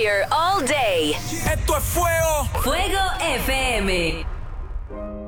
Fire all day. Esto es fuego. Fuego FM.